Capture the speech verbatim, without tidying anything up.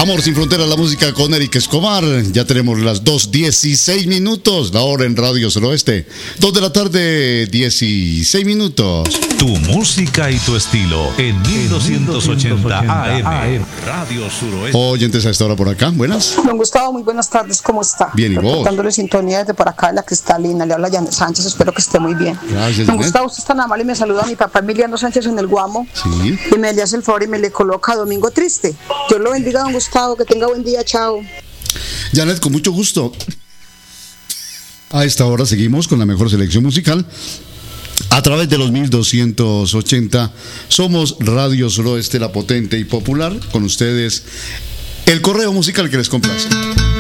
Amor sin fronteras, la música con Eric Escobar. Ya tenemos las dos dieciséis minutos, la hora en Radio Suroeste. dos de la tarde, dieciséis minutos. Tu música y tu estilo en mil doscientos ochenta A M. Radio Suroeste. Oyentes a esta hora por acá, buenas. Don Gustavo, muy buenas tardes, ¿cómo está? Bien, ¿y vos? Dándole sintonía desde por acá de la Cristalina, le habla Janet Sánchez, espero que esté muy bien. Gracias, Don Janet. Gustavo, usted es tan amable y me saluda a mi papá Emiliano Sánchez en el Guamo. Sí. Y me le hace el favor y me le coloca Domingo Triste. Dios lo bendiga, don Gustavo, que tenga buen día, chao. Janet, con mucho gusto. A esta hora seguimos con la mejor selección musical. A través de los mil doscientos ochenta somos Radio Suroeste, la potente y popular. Con ustedes, el correo musical que les complace.